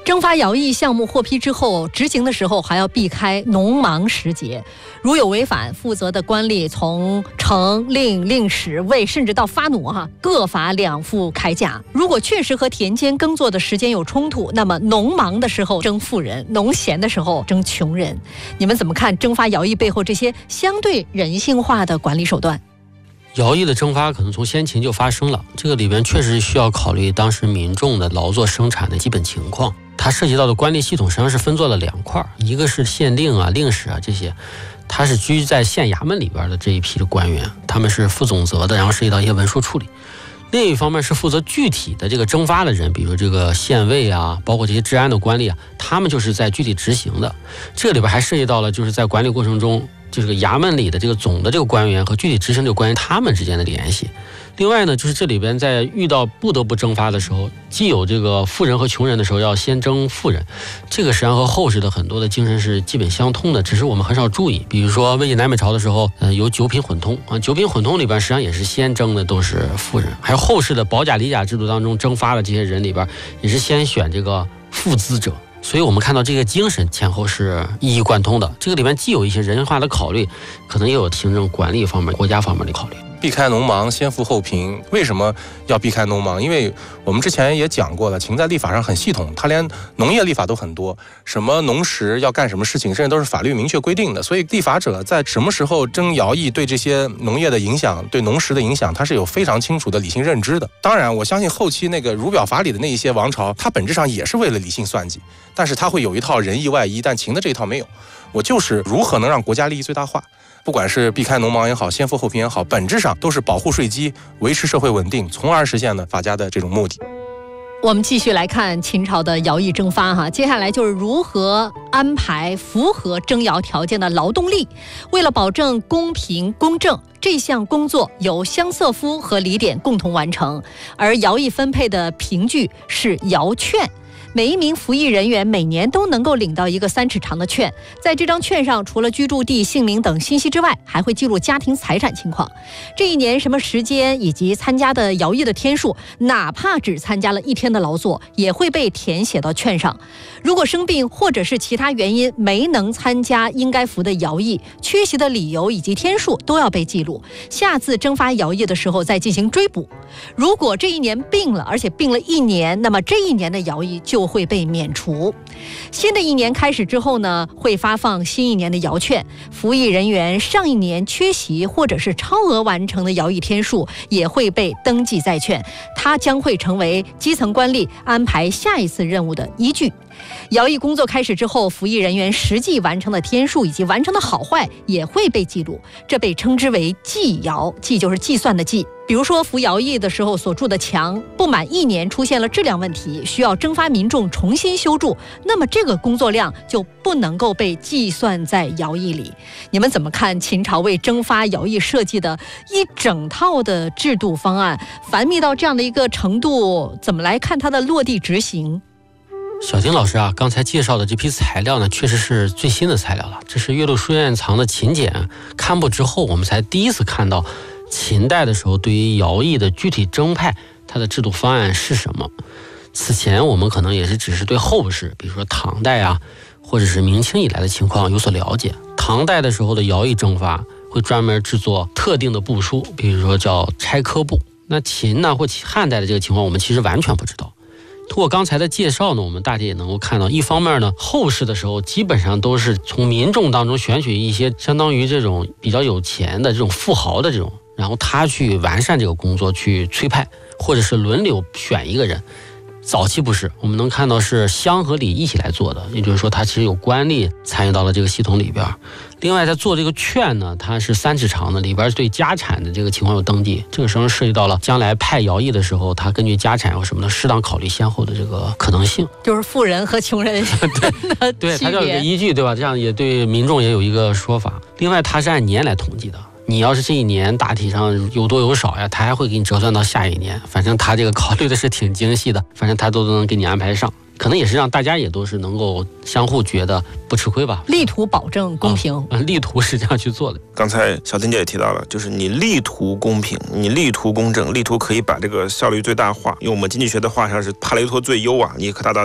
征发徭役项目获批之后，执行的时候还要避开农忙时节，如有违反，负责的官吏从呈、令、令史、尉，甚至到发弩各罚2副铠甲。如果确实和田间耕作的时间有冲突，那么农忙的时候征富人，农闲的时候征穷人。你们怎么看征发徭役背后这些相对人性化的管理手段？ 徭役的征发可能从先秦就发生了，这个里边确实需要考虑当时民众的劳作生产的基本情况。它涉及到的官吏系统实际上是分作了2块，一个是县令啊、令史啊这些，它是居在县衙门里边的这一批的官员，他们是负总责的，然后涉及到一些文书处理。另一方面是负责具体的这个征发的人，比如这个县尉啊，包括这些治安的官吏啊，他们就是在具体执行的。这个里边还涉及到了就是在管理过程中，就是衙门里的这个总的这个官员和具体执行这个官员他们之间的联系。另外呢，就是这里边在遇到不得不征发的时候，既有这个富人和穷人的时候要先征富人，这个实际上和后世的很多的精神是基本相通的，只是我们很少注意。比如说魏晋南北朝的时候，有9品混通啊，9品混通里边实际上也是先征的都是富人，还有后世的保甲理甲制度当中征发的这些人里边也是先选这个富资者。所以我们看到这个精神前后是一以贯通的，这个里面既有一些人化的考虑，可能也有行政管理方面、国家方面的考虑。 避开农忙，先富后贫。为什么要避开农忙？因为我们之前也讲过了，秦在立法上很系统，它连农业立法都很多，什么农时要干什么事情，甚至都是法律明确规定的。所以立法者在什么时候征徭役对这些农业的影响、对农时的影响，它是有非常清楚的理性认知的。当然，我相信后期那个儒表法理的那一些王朝，它本质上也是为了理性算计，但是它会有一套仁义外衣，但秦的这一套没有。我就是如何能让国家利益最大化。不管是避开农忙也好，先富后贫也好，本质上都是保护税基，维持社会稳定，从而实现了法家的这种目的。 我们继续来看秦朝的徭役征发接下来就是如何安排符合征徭条件的劳动力。为了保证公平公正，这项工作由乡册夫和礼典共同完成，而徭役分配的凭据是徭券。每一名服役人员每年都能够领到一个3尺长的券，在这张券上除了居住地、姓名等信息之外，还会记录家庭财产情况，这一年什么时间以及参加的徭役的天数，哪怕只参加了1天的劳作，也会被填写到券上。如果生病或者是其他原因没能参加应该服的徭役，缺席的理由以及天数都要被记录，下次征发徭役的时候再进行追补。如果这一年病了，而且病了1年，那么这一年的徭役就会被免除。新的一年开始之后呢，会发放新一年的徭券，服役人员上一年缺席或者是超额完成的徭役天数也会被登记在券，它将会成为基层官吏安排下一次任务的依据。徭役工作开始之后，服役人员实际完成的天数以及完成的好坏也会被记录，这被称之为计徭，计就是计算的计。比如说服徭役的时候所筑的墙不满1年出现了质量问题，需要征发民众重新修筑，那么这个工作量就不能够被计算在徭役里。你们怎么看秦朝为征发徭役设计的一整套的制度方案？繁密到这样的一个程度，怎么来看它的落地执行？ 小丁老师刚才介绍的这批材料呢，确实是最新的材料了。这是岳麓书院藏的秦简刊布之后，我们才第一次看到秦代的时候对于徭役的具体征派，它的制度方案是什么。此前我们可能也是只是对后世，比如说唐代或者是明清以来的情况有所了解。唐代的时候的徭役征发会专门制作特定的部书，比如说叫差科部。那秦或汉代的这个情况我们其实完全不知道。通过刚才的介绍呢，我们大体也能够看到，一方面呢，后世的时候基本上都是从民众当中选取一些相当于这种比较有钱的这种富豪的这种，然后他去完善这个工作，去催派，或者是轮流选一个人。早期不是，我们能看到是乡和里一起来做的，也就是说它其实有官吏参与到了这个系统里边。另外在做这个券呢，它是3尺长的，里边对家产的这个情况有登记，这个时候涉及到了将来派徭役的时候，它根据家产或什么的适当考虑先后的这个可能性， 就是富人和穷人对，它叫一个依据，对吧？这样也对民众也有一个说法。另外它是按年来统计的，你要是这一年大体上有多有少他还会给你折算到下一年，反正他这个考虑的是挺精细的，反正他都能给你安排上，可能也是让大家也都是能够相互觉得不吃亏吧， 力图保证公平。 力图是这样去做的。 刚才小丁姐也提到了，就是你力图公平，你力图公正，力图可以把这个效率最大化，用我们经济学的话上是帕雷托最优你可达到